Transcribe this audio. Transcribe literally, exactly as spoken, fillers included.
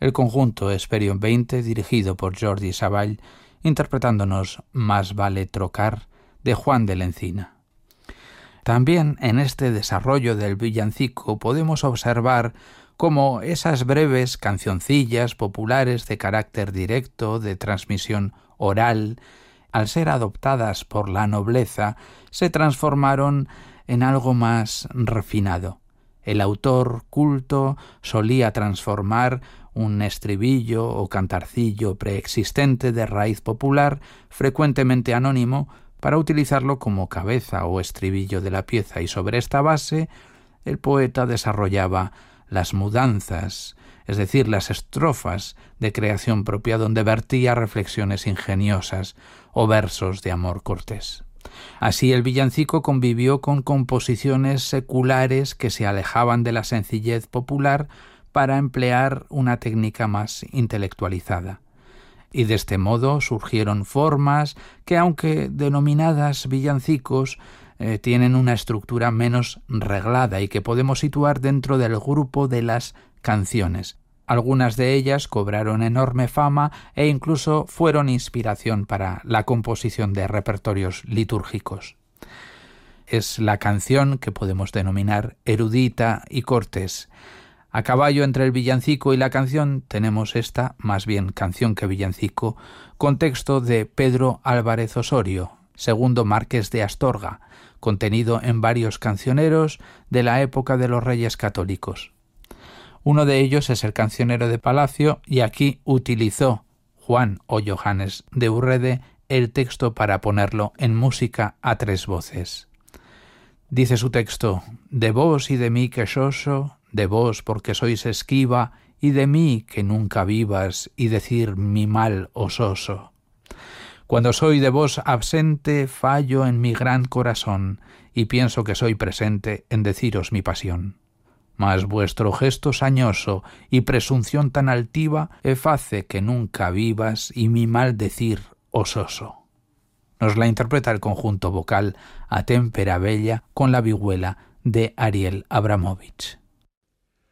el conjunto Esperion veinte, dirigido por Jordi Savall, interpretándonos Más vale trocar, de Juan de la Encina. También en este desarrollo del villancico podemos observar cómo esas breves cancioncillas populares de carácter directo, de transmisión oral, al ser adoptadas por la nobleza, se transformaron en algo más refinado. El autor culto solía transformar un estribillo o cantarcillo preexistente de raíz popular, frecuentemente anónimo, para utilizarlo como cabeza o estribillo de la pieza, y sobre esta base el poeta desarrollaba las mudanzas, es decir, las estrofas de creación propia, donde vertía reflexiones ingeniosas o versos de amor cortés. Así el villancico convivió con composiciones seculares que se alejaban de la sencillez popular para emplear una técnica más intelectualizada. Y de este modo surgieron formas que, aunque denominadas villancicos, eh, tienen una estructura menos reglada y que podemos situar dentro del grupo de las canciones. Algunas de ellas cobraron enorme fama e incluso fueron inspiración para la composición de repertorios litúrgicos. Es la canción que podemos denominar erudita y cortés. A caballo entre el villancico y la canción tenemos esta, más bien canción que villancico, con texto de Pedro Álvarez Osorio, segundo marqués de Astorga, contenido en varios cancioneros de la época de los Reyes Católicos. Uno de ellos es el Cancionero de Palacio, y aquí utilizó Juan o Johannes de Urrede el texto para ponerlo en música a tres voces. Dice su texto: de vos y de mí queixoso, de vos porque sois esquiva, y de mí que nunca vivas, y decir mi mal ososo. Cuando soy de vos absente, fallo en mi gran corazón, y pienso que soy presente en deciros mi pasión. Mas vuestro gesto sañoso y presunción tan altiva e face que nunca vivas, y mi mal decir ososo. Nos la interpreta el conjunto vocal A Tempera Bella con la vihuela de Ariel Abramovich.